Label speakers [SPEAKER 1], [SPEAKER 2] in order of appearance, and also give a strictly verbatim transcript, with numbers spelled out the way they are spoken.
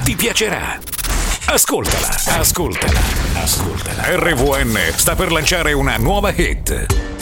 [SPEAKER 1] ti piacerà. Ascoltala, ascoltala, ascoltala. R V N sta per lanciare una nuova hit.